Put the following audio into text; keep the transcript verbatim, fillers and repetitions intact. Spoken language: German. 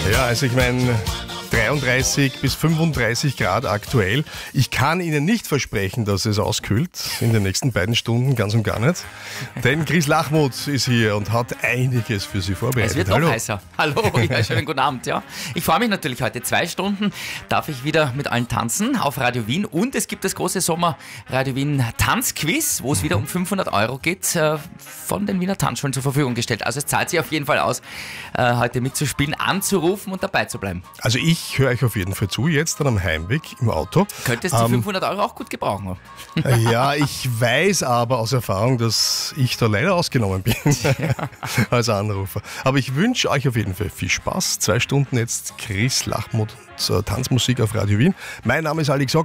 Ja, also ich meine, dreiunddreißig bis fünfunddreißig Grad aktuell. Ich kann Ihnen nicht versprechen, dass es auskühlt in den nächsten beiden Stunden, ganz und gar nicht. Denn Chris Lachmuth ist hier und hat einiges für Sie vorbereitet. Es wird Hallo. noch heißer. Hallo, ja, schönen guten Abend. Ja. Ich freue mich natürlich heute. Zwei Stunden darf ich wieder mit allen tanzen auf Radio Wien. Und es gibt das große Sommer Radio Wien Tanzquiz, wo es wieder um fünfhundert Euro geht, äh, von den Wiener Tanzschulen zur Verfügung gestellt. Also es zahlt sich auf jeden Fall aus, äh, heute mitzuspielen, anzurufen und dabei zu bleiben. Also ich höre euch auf jeden Fall zu, jetzt dann am Heimweg im Auto. Könntest du ähm, fünfhundert Euro auch gut gebrauchen? Ja, ich weiß aber aus Erfahrung, dass ich da leider ausgenommen bin ja. als Anrufer. Aber ich wünsche euch auf jeden Fall viel Spaß. Zwei Stunden jetzt Chris Lachmuth und Tanzmusik auf Radio Wien. Mein Name ist Alex Ock.